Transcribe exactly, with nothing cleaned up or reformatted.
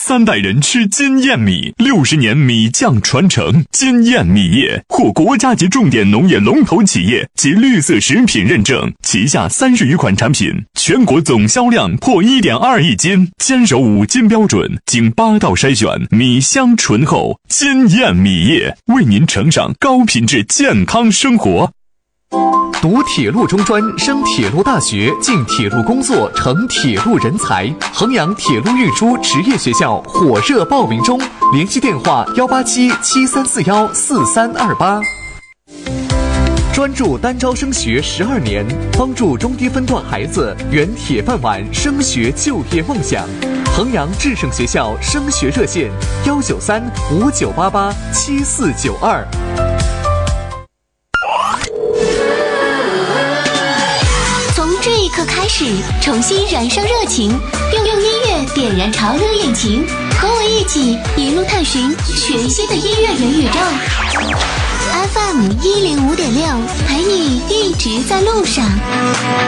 三代人吃金燕米，六十年米酱传承。金燕米业获国家级重点农业龙头企业及绿色食品认证，旗下三十余款产品，全国总销量破 一点二亿斤，坚守五金标准，经八道筛选，米香醇厚。金燕米业为您呈上高品质健康生活。 读铁路中专，升铁路大学，进铁路工作，成铁路人才。衡阳铁路运输职业学校火热报名中，联系电话幺八七七三四幺四三二八。专注单招升学十二年，帮助中低分段孩子圆铁饭碗升学就业梦想。衡阳智胜学校升学热线：幺九三五九八八七四九二。 这一刻开始，重新燃烧热情，用用音乐点燃潮流引擎，和我一起一路探寻全新的音乐元宇宙。F M 一零五点六，陪你一直在路上。